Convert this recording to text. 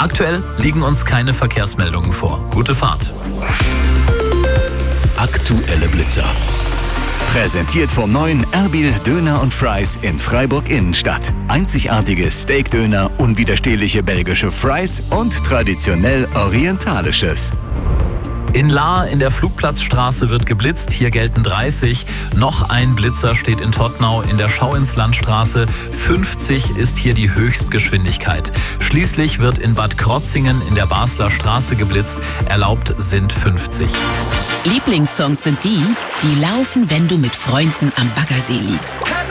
Aktuell liegen uns keine Verkehrsmeldungen vor. Gute Fahrt. Aktuelle Blitzer. Präsentiert vom neuen Erbil Döner und Fries in Freiburg Innenstadt. Einzigartige Steakdöner, unwiderstehliche belgische Fries und traditionell orientalisches. In Lahr in der Flugplatzstraße wird geblitzt, hier gelten 30. Noch ein Blitzer steht in Todtnau in der Schauinslandstraße. 50 ist hier die Höchstgeschwindigkeit. Schließlich wird in Bad Krotzingen in der Basler Straße geblitzt, erlaubt sind 50. Lieblingssongs sind die laufen, wenn du mit Freunden am Baggersee liegst.